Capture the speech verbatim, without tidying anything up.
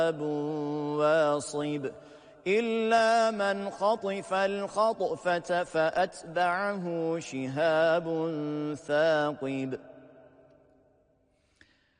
واصب إلا من خطف الخطفة فأتبعه شهاب ثاقب